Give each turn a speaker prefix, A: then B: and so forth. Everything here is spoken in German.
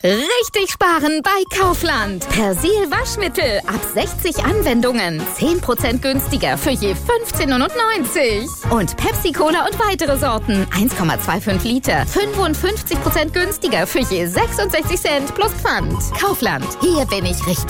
A: Richtig sparen bei Kaufland. Persil Waschmittel ab 60 Anwendungen. 10% günstiger für je 15,99 €. Und Pepsi Cola und weitere Sorten. 1,25 Liter. 55% günstiger für je 66 Cent plus Pfand. Kaufland. Hier bin ich richtig.